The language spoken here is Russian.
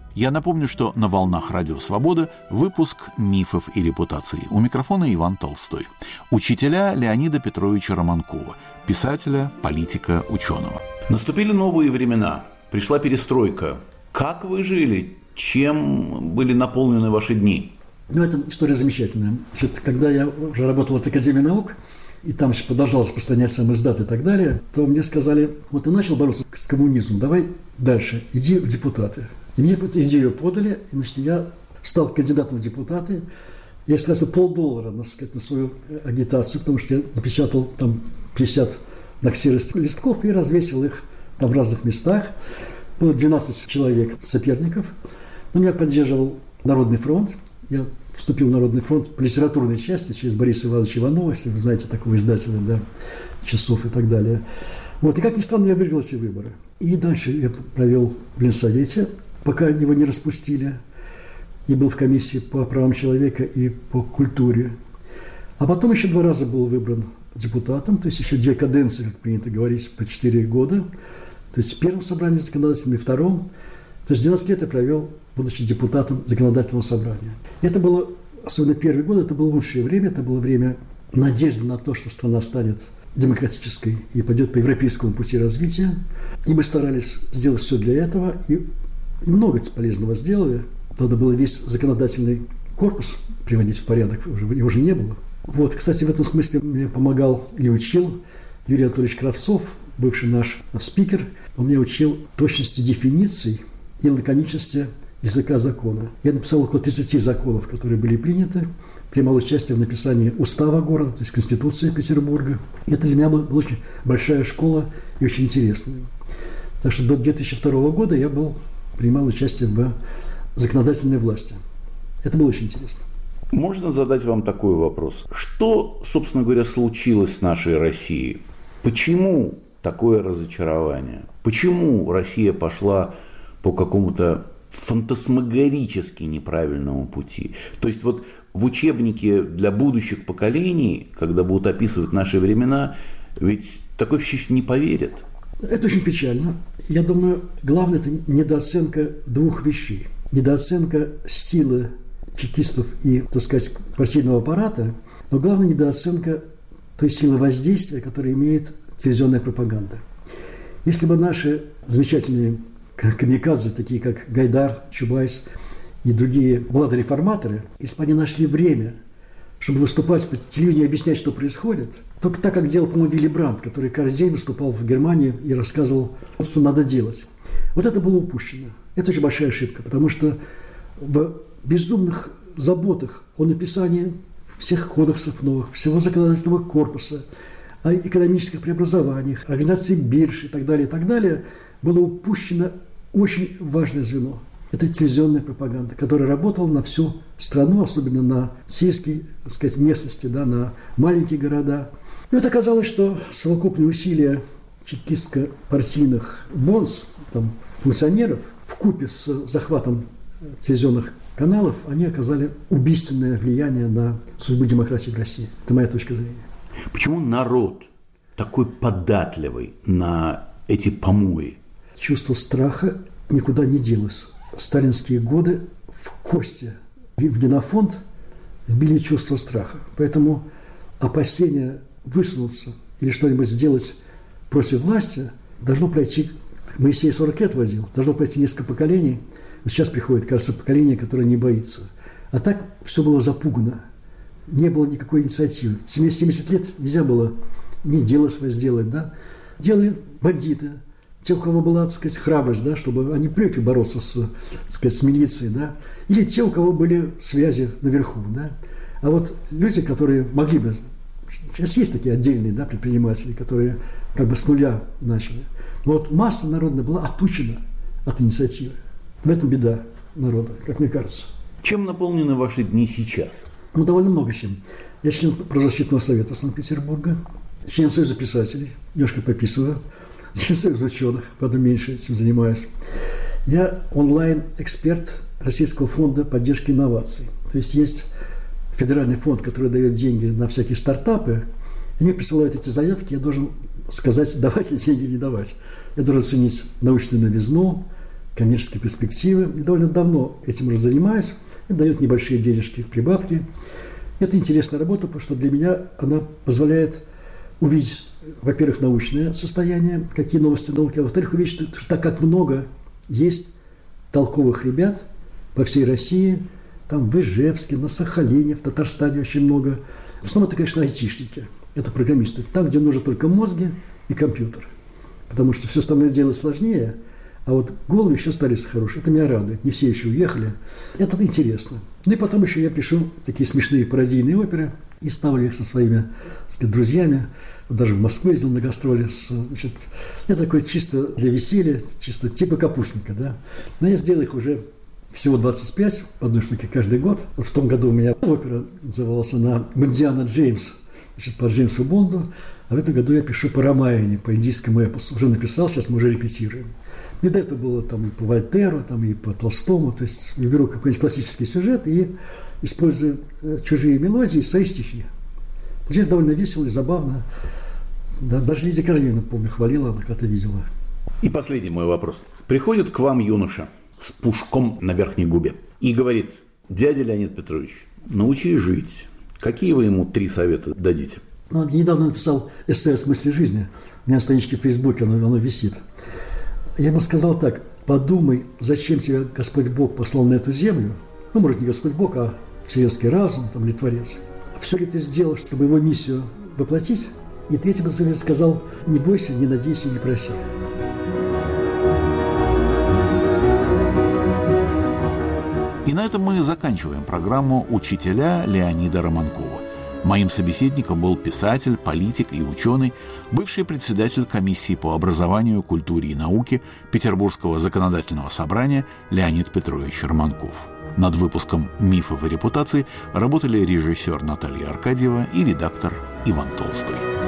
Я напомню, что на «Волнах Радио Свобода» выпуск «Мифов и репутаций». У микрофона Иван Толстой. Учителя Леонида Петровича Романкова, писателя, политика, ученого. Наступили новые времена, пришла перестройка. Как вы жили? Чем были наполнены ваши дни? Это история замечательная. Значит, когда я уже работал в Академии наук, и там еще продолжал распространять сам издат и так далее, то мне сказали: вот ты начал бороться с коммунизмом, давай дальше, иди в депутаты. И мне эту идею подали, и, значит, я стал кандидатом в депутаты. Я истратил $5 на свою агитацию, потому что я напечатал там 50 на ксерокс листков и развесил их там в разных местах. Было 12 человек соперников. Но меня поддерживал Народный фронт. Я вступил в Народный фронт по литературной части через Бориса Ивановича Иванова, если вы знаете такого издателя, да, «Часов» и так далее. Вот. И, как ни странно, я выиграл эти выборы. И дальше я провел в Ленсовете, пока его не распустили, и был в комиссии по правам человека и по культуре. А потом еще 2 раза был выбран депутатом, то есть еще 2 каденции, как принято говорить, по 4 года. То есть в первом собрании законодательном и втором. То есть 12 лет я провел, будучи депутатом законодательного собрания. И это было, особенно первый год, это было лучшее время, это было время надежды на то, что страна станет демократической и пойдет по европейскому пути развития. И мы старались сделать все для этого, и много полезного сделали. Надо было весь законодательный корпус приводить в порядок, его уже не было. Вот, кстати, в этом смысле мне помогал или учил Юрий Анатольевич Кравцов, бывший наш спикер. Он меня учил точности дефиниций и лаконичности языка закона. Я написал около 30 законов, которые были приняты, принимал участие в написании устава города, то есть Конституции Петербурга. И это для меня была очень большая школа и очень интересная. Так что до 2002 года я принимал участие в законодательной власти. Это было очень интересно. Можно задать вам такой вопрос? Что, собственно говоря, случилось с нашей Россией? Почему такое разочарование? Почему Россия пошла по какому-то фантасмагорически неправильному пути? То есть вот в учебнике для будущих поколений, когда будут описывать наши времена, ведь такой вообще не поверят. Это очень печально. Я думаю, главное – это недооценка 2 вещей. Недооценка силы чекистов и, так сказать, партийного аппарата, но главное – недооценка той силы воздействия, которую имеет телевизионная пропаганда. Если бы наши замечательные камикадзе, такие как Гайдар, Чубайс и другие младореформаторы, если бы они нашли время, чтобы выступать по телевидению и объяснять, что происходит, только так, как делал, по-моему, Вилли Брандт, который каждый день выступал в Германии и рассказывал, что надо делать. Вот это было упущено. Это очень большая ошибка, потому что в безумных заботах о написании всех кодексов новых, всего законодательного корпуса, о экономических преобразованиях, о организации бирж и так далее, было упущено очень важное звено. Это телевизионная пропаганда, которая работала на всю страну, особенно на сельские, так сказать, местности, да, на маленькие города. И вот оказалось, что совокупные усилия чекистско-партийных бонз, там, функционеров, вкупе с захватом телевизионных каналов, они оказали убийственное влияние на судьбу демократии в России. Это моя точка зрения. Почему народ такой податливый на эти помои? Чувство страха никуда не делось. Сталинские годы в кости, в генофонд вбили чувство страха. Поэтому опасение высунуться или что-нибудь сделать против власти должно пройти, Моисей 40 лет возил, должно пройти несколько поколений. Вот сейчас приходит, кажется, поколение, которое не боится. А так все было запугано. Не было никакой инициативы. 70 лет нельзя было ни дело свое сделать, да. Делали бандиты, те, у кого была, так сказать, храбрость, да, чтобы они привыкли бороться с, так сказать, с милицией, да, или те, у кого были связи наверху, да. А вот люди, которые могли бы, сейчас есть такие отдельные, да, предприниматели, которые как бы с нуля начали. Но вот масса народная была отучена от инициативы. В этом беда народа, как мне кажется. Чем наполнены ваши дни сейчас? Ну, довольно много чем. Я член правозащитного совета Санкт-Петербурга, член Союза писателей, немножко пописываю, член Союза ученых, правда, меньше этим занимаюсь. Я онлайн-эксперт Российского фонда поддержки инноваций. То есть федеральный фонд, который дает деньги на всякие стартапы, и мне присылают эти заявки, я должен сказать, давать ли деньги или не давать. Я должен оценить научную новизну, коммерческие перспективы. И довольно давно этим уже занимаюсь. И дает небольшие денежки, прибавки. Это интересная работа, потому что для меня она позволяет увидеть, во-первых, научное состояние, какие новости науки, а во-вторых, увидеть, что так как много есть толковых ребят по всей России, там в Ижевске, на Сахалине, в Татарстане очень много. В основном это, конечно, айтишники, это программисты. Там, где нужны только мозги и компьютер. Потому что все остальное дело сложнее, а вот головы еще остались хорошие. Это меня радует. Не все еще уехали. Это интересно. Ну и потом еще я пишу такие смешные пародийные оперы и ставлю их со своими, так сказать, друзьями. Вот даже в Москву ездил на гастроли. Значит, это такое чисто для веселья, чисто типа капустника, да. Но я сделал их уже всего 25, по одной штуке каждый год. Вот в том году у меня опера называлась она «Бондиана Джеймс», значит, по Джеймсу Бонду. А в этом году я пишу по Рамаяне, по индийскому эпосу. Уже написал, сейчас мы уже репетируем. И до этого было там и по Вольтеру, там и по Толстому. То есть я беру какой-нибудь классический сюжет и использую чужие мелодии и свои стихи. Здесь довольно весело и забавно. Да, даже Лидия Карлина, помню, хвалила, она когда-то видела. И последний мой вопрос. Приходит к вам юноша с пушком на верхней губе и говорит: дядя Леонид Петрович, научи жить. Какие вы ему 3 совета дадите? Ну, я недавно написал эссе о смысле жизни. У меня на страничке в Фейсбуке оно висит. Я ему сказал так: подумай, зачем тебя Господь Бог послал на эту землю. Ну, может, не Господь Бог, а вселенский разум, там, или Творец. Все ли ты сделал, чтобы его миссию воплотить? И третий совет сказал: не бойся, не надейся, не проси. И на этом мы заканчиваем программу «Учителя» Леонида Романкова. Моим собеседником был писатель, политик и ученый, бывший председатель комиссии по образованию, культуре и науке Петербургского законодательного собрания Леонид Петрович Романков. Над выпуском «Мифов и репутаций» работали режиссер Наталья Аркадьева и редактор Иван Толстой.